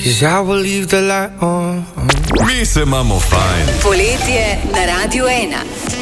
'cause I will leave the light on. Mi se imamo fajn. Poletje na Radiu 1.